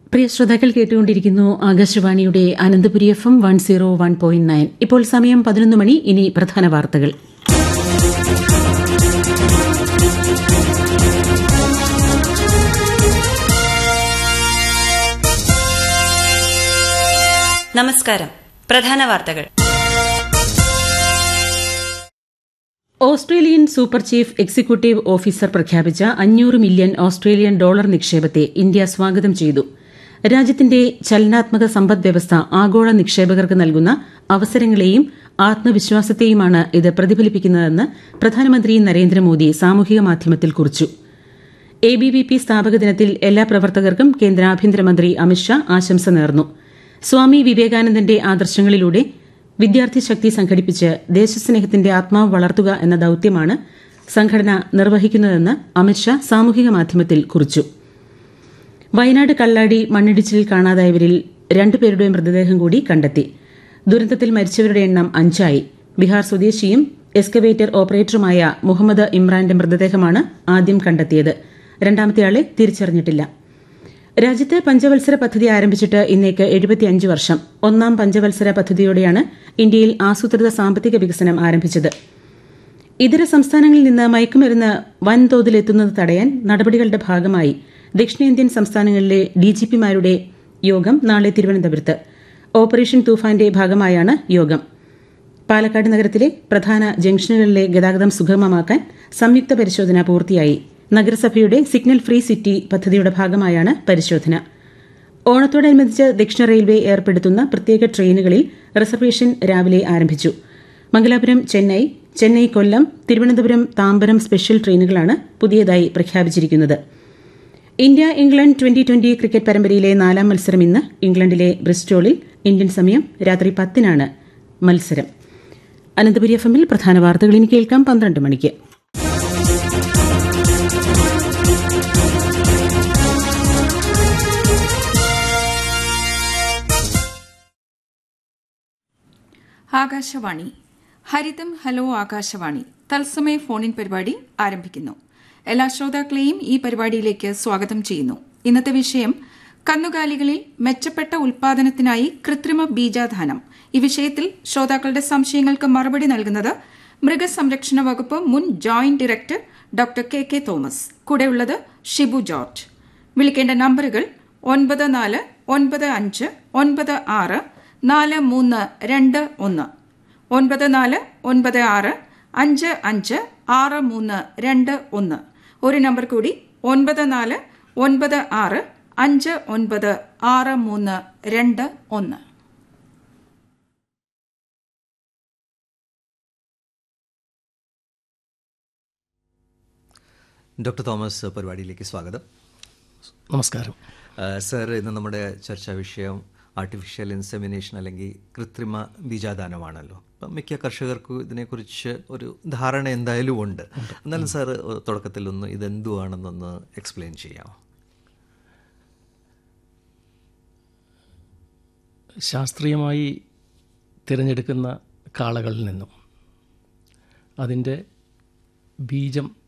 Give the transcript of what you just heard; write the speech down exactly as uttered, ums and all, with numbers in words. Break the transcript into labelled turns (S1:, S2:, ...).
S1: പ്രിയ ശ്രോതാക്കൾ കേട്ടുകൊണ്ടിരിക്കുന്നു ആകാശവാണിയുടെ Ananthapuri F M one zero one point nine. ഇപ്പോൾ സമയം പതിനൊന്ന് മണി. ഇനി പ്രധാന വാർത്തകൾ.
S2: നമസ്കാരം. പ്രധാന വാർത്തകൾ.
S1: Australian super chief executive officer പ്രഖ്യാപിച്ച അഞ്ഞൂറ് മില്യൺ ഓസ്ട്രേലിയൻ ഡോളർ നിക്ഷേപത്തെ ഇന്ത്യ സ്വാഗതം ചെയ്തു. രാജ്യത്തിന്റെ ചലനാത്മക സമ്പദ്വ്യവസ്ഥ ആഗോള നിക്ഷേപകർക്ക് നൽകുന്ന അവസരങ്ങളെയും ആത്മവിശ്വാസത്തെയുമാണ് ഇത് പ്രതിഫലിപ്പിക്കുന്നതെന്ന് പ്രധാനമന്ത്രി നരേന്ദ്രമോദി സാമൂഹിക മാധ്യമത്തിൽ കുറിച്ചു. എ ബി വി പി സ്ഥാപക ദിനത്തിൽ എല്ലാ പ്രവർത്തകർക്കും കേന്ദ്ര ആഭ്യന്തരമന്ത്രി അമിത്ഷാ ആശംസ നേർന്നു. സ്വാമി വിവേകാനന്ദന്റെ ആദർശങ്ങളിലൂടെ വിദ്യാർത്ഥി ശക്തി സംഘടിപ്പിച്ച് ദേശസ്നേഹത്തിന്റെ ആത്മാവ് വളർത്തുക എന്ന ദൌത്യമാണ് സംഘടന നിർവഹിക്കുന്നതെന്ന് അമിത്ഷാ സാമൂഹിക മാധ്യമത്തിൽ കുറിച്ചു. വയനാട് കള്ളാടി മണ്ണിടിച്ചിലിൽ കാണാതായവരിൽ രണ്ടുപേരുടെ മൃതദേഹം കൂടി കണ്ടെത്തി. ദുരന്തത്തിൽ മരിച്ചവരുടെ എണ്ണം അഞ്ചായി. ബീഹാർ സ്വദേശിയും എക്സ്കവേറ്റർ ഓപ്പറേറ്ററുമായ മുഹമ്മദ് ഇമ്രാന്റെ മൃതദേഹമാണ് ആദ്യം കണ്ടെത്തിയത്. രണ്ടാമത്തെയാളെ തിരിച്ചറിഞ്ഞിട്ടില്ല. രാജ്യത്ത് പഞ്ചവത്സര പദ്ധതി ആരംഭിച്ചിട്ട് ഇന്നേക്ക് എഴുപത്തിയഞ്ച് വർഷം. ഒന്നാം പഞ്ചവത്സര പദ്ധതിയോടെയാണ് ഇന്ത്യയിൽ ആസൂത്രിത സാമ്പത്തിക വികസനം ആരംഭിച്ചത്. ഇതര സംസ്ഥാനങ്ങളിൽ നിന്ന് മയക്കുമരുന്ന് വൻതോതിലെത്തുന്നത് തടയാൻ നടപടികളുടെ ഭാഗമായി ദക്ഷിണേന്ത്യൻ സംസ്ഥാനങ്ങളിലെ ഡിജിപിമാരുടെ യോഗം നാളെ തിരുവനന്തപുരത്ത്. ഓപ്പറേഷൻ തൂഫാന്റെ ഭാഗമായാണ് യോഗം. പാലക്കാട് നഗരത്തിലെ പ്രധാന ജംഗ്ഷനുകളിലെ ഗതാഗതം സുഗമമാക്കാൻ സംയുക്ത പരിശോധന പൂർത്തിയായി. നഗരസഭയുടെ സിഗ്നൽ ഫ്രീ സിറ്റി പദ്ധതിയുടെ ഭാഗമായാണ് പരിശോധന. ഓണത്തോടനുബന്ധിച്ച് ദക്ഷിണ റെയിൽവേ ഏർപ്പെടുത്തുന്ന പ്രത്യേക ട്രെയിനുകളിൽ റിസർവേഷൻ രാവിലെ ആരംഭിച്ചു. മംഗലാപുരം ചെന്നൈ, ചെന്നൈ കൊല്ലം, തിരുവനന്തപുരം താമ്പരം സ്പെഷ്യൽ ട്രെയിനുകളാണ് പുതിയതായി പ്രഖ്യാപിച്ചിരിക്കുന്നത്. India England twenty twenty cricket പരമ്പരയിലെ നാലാം മത്സരം ഇന്ന് ഇംഗ്ലണ്ടിലെ ബ്രിസ്റ്റോളിൽ. ഇന്ത്യൻ സമയം രാത്രി പത്തിനാണ് മത്സരം. അനന്തപുരി എഫ് എമ്മിൽ പ്രധാന വാർത്തകൾ ഇനി കേൾക്കാം പന്ത്രണ്ട് മണിക്ക്.
S3: ആകാശവാണി ഹരിതം ഹലോ ആകാശവാണി തത്സമയ ഫോണിൻ പരിപാടി ആരംഭിക്കുന്നു. എല്ലാ ശ്രോതാക്കളെയും ഈ പരിപാടിയിലേക്ക് സ്വാഗതം ചെയ്യുന്നു. ഇന്നത്തെ വിഷയം കന്നുകാലികളിൽ മെച്ചപ്പെട്ട ഉൽപാദനത്തിനായി കൃത്രിമ ബീജാധാനം. ഈ വിഷയത്തിൽ ശ്രോതാക്കളുടെ സംശയങ്ങൾക്ക് മറുപടി നൽകുന്നത് മൃഗസംരക്ഷണ വകുപ്പ് മുൻ joint director doctor K K Thomas. കൂടെയുള്ളത് ഷിബു ജോർജ്. വിളിക്കേണ്ട നമ്പറുകൾ ഒൻപത് നാല് ഒൻപത് അഞ്ച് ഒൻപത് ആറ് നാല് മൂന്ന് രണ്ട് ഒന്ന്, ഒൻപത് നാല് ഒൻപത് ആറ് അഞ്ച് അഞ്ച് ആറ് മൂന്ന് രണ്ട് ഒന്ന്. ഒരു നമ്പർ കൂടി ഒൻപത് നാല് ഒൻപത് ആറ് അഞ്ച് ഒൻപത് ആറ് മൂന്ന് രണ്ട് ഒന്ന്.
S4: ഡോക്ടർ തോമസ്, പരിപാടിയിലേക്ക് സ്വാഗതം.
S5: നമസ്കാരം
S4: സർ. ഇന്ന് നമ്മുടെ ചർച്ചാ വിഷയം ആർട്ടിഫിഷ്യൽ ഇൻസെമിനേഷൻ അല്ലെങ്കിൽ കൃത്രിമ ബീജാദാനമാണല്ലോ. അപ്പം മിക്ക കർഷകർക്കും ഇതിനെക്കുറിച്ച് ഒരു ധാരണ എന്തായാലും ഉണ്ട്. എന്നാലും സാർ തുടക്കത്തിൽ ഒന്ന് ഇതെന്തുവാണെന്നൊന്ന് എക്സ്പ്ലെയിൻ ചെയ്യാമോ?
S5: ശാസ്ത്രീയമായി തിരഞ്ഞെടുക്കുന്ന കാളകളിൽ നിന്നും അതിൻ്റെ ബീജം